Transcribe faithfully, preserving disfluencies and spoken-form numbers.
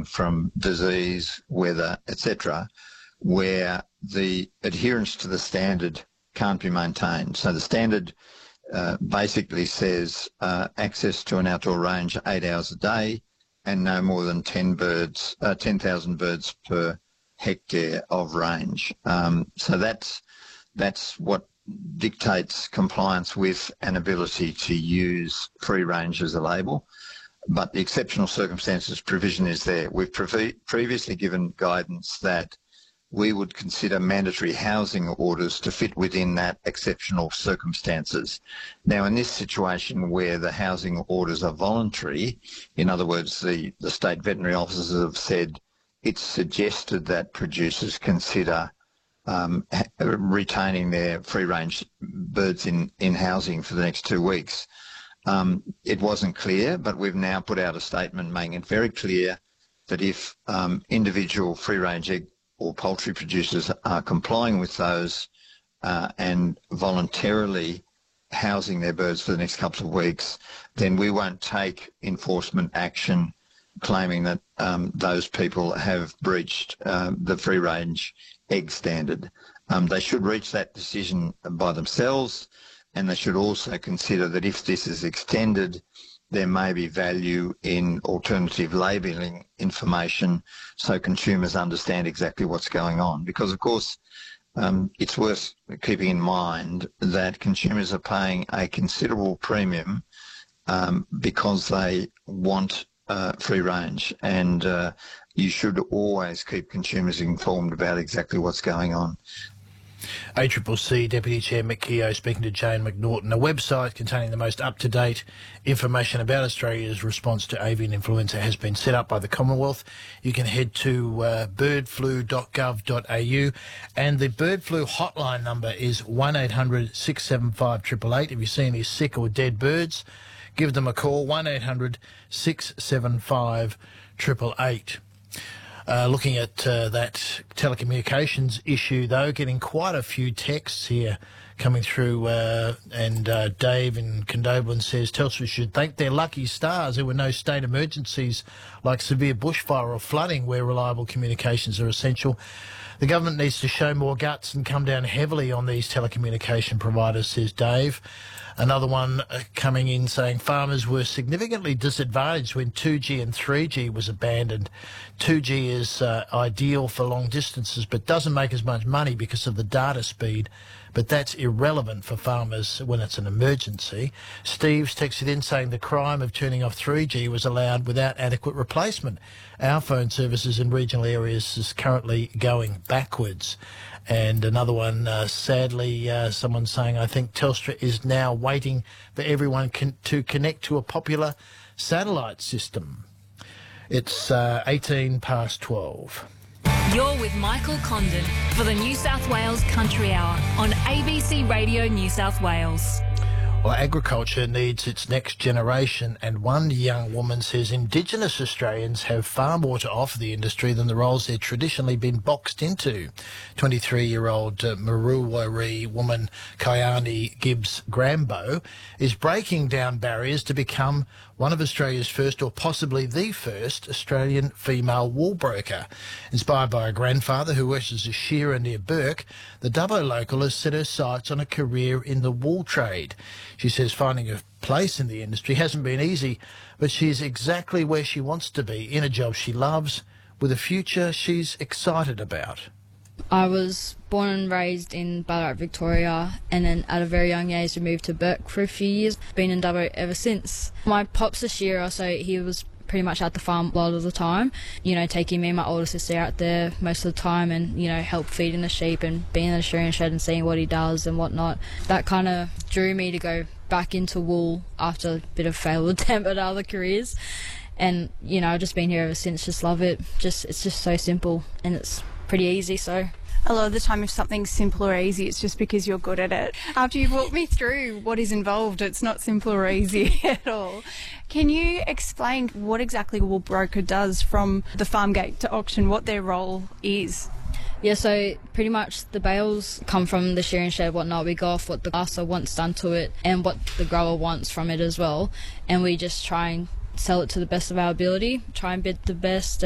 everything from disease, weather, et cetera, where the adherence to the standard can't be maintained. So the standard uh, basically says uh, access to an outdoor range eight hours a day and no more than ten birds, uh, ten thousand birds per hectare of range. Um, so that's that's what dictates compliance with an ability to use free range as a label. But the exceptional circumstances provision is there. We've pre- previously given guidance that we would consider mandatory housing orders to fit within that exceptional circumstances. Now, in this situation where the housing orders are voluntary, in other words, the, the state veterinary officers have said it's suggested that producers consider um, retaining their free-range birds in, in housing for the next two weeks. Um, it wasn't clear, but we've now put out a statement making it very clear that if um, individual free-range egg or poultry producers are complying with those uh, and voluntarily housing their birds for the next couple of weeks, then we won't take enforcement action claiming that um, those people have breached uh, the free-range egg standard. Um, they should reach that decision by themselves, and they should also consider that if this is extended, there may be value in alternative labelling information so consumers understand exactly what's going on. Because, of course, um, it's worth keeping in mind that consumers are paying a considerable premium um, because they want uh, free range, and uh, you should always keep consumers informed about exactly what's going on. A C C C Deputy Chair Mick Keogh speaking to Jane McNaughton. A website containing the most up-to-date information about Australia's response to avian influenza has been set up by the Commonwealth. You can head to uh, bird flu dot gov dot a u, and the bird flu hotline number is one eight hundred six seven five eight eight eight. If you see any sick or dead birds, give them a call, one eight hundred six seven five eight eight eight. Uh, looking at uh, that telecommunications issue, though, getting quite a few texts here coming through, uh, and uh, Dave in Condobolin says Telstra should thank their lucky stars there were no state emergencies like severe bushfire or flooding where reliable communications are essential. The government needs to show more guts and come down heavily on these telecommunication providers, says Dave. Another one uh, coming in saying farmers were significantly disadvantaged when two G and three G was abandoned. two G is uh, ideal for long distances but doesn't make as much money because of the data speed, but that's irrelevant for farmers when it's an emergency. Steve's texted in saying the crime of turning off three G was allowed without adequate replacement. Our phone services in regional areas is currently going backwards. And another one, uh, sadly, uh, someone saying, I think Telstra is now waiting for everyone con- to connect to a popular satellite system. It's uh, eighteen past twelve. You're with Michael Condon for the New South Wales Country Hour on A B C Radio New South Wales. Well, agriculture needs its next generation, and one young woman says Indigenous Australians have far more to offer the industry than the roles they've traditionally been boxed into. twenty-three-year-old uh, Maruwari woman Kyani Gibbs Grambo is breaking down barriers to become one of Australia's first, or possibly the first, Australian female wool broker. Inspired by a grandfather who works as a shearer near Bourke, the Dubbo local has set her sights on a career in the wool trade. She says finding a place in the industry hasn't been easy, but she's exactly where she wants to be, in a job she loves, with a future she's excited about. I was born and raised in Ballarat, Victoria, and then at a very young age we moved to Bourke for a few years. Been in Dubbo ever since. My pop's a shearer, so he was pretty much at the farm a lot of the time, you know, taking me and my older sister out there most of the time and, you know, help feeding the sheep and being in the shearing shed and seeing what he does and whatnot. That kind of drew me to go back into wool after a bit of failed attempt at other careers. And, you know, I've just been here ever since, just love it. Just It's just so simple and it's pretty easy, so... A lot of the time, if something's simple or easy, it's just because you're good at it. After you've walked me through what is involved, it's not simple or easy at all. Can you explain what exactly a wool broker does from the farm gate to auction, what their role is? Yeah, so pretty much the bales come from the shearing shed, whatnot. We go off what the glasser wants done to it and what the grower wants from it as well. And we just try and sell it to the best of our ability, try and bid the best